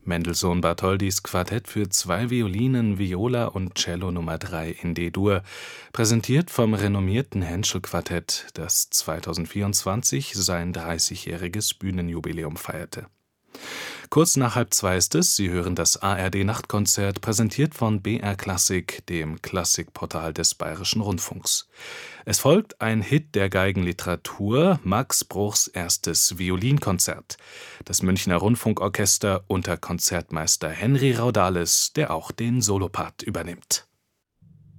Mendelssohn-Bartholdys Quartett für 2 Violinen, Viola und Cello Nr. 3 in D-Dur, präsentiert vom renommierten Henschel-Quartett, das 2024 sein 30-jähriges Bühnenjubiläum feierte. Kurz nach 1:30 ist es, Sie hören das ARD-Nachtkonzert, präsentiert von BR Klassik, dem Klassikportal des Bayerischen Rundfunks. Es folgt ein Hit der Geigenliteratur, Max Bruchs erstes Violinkonzert. Das Münchner Rundfunkorchester unter Konzertmeister Henry Raudales, der auch den Solopart übernimmt.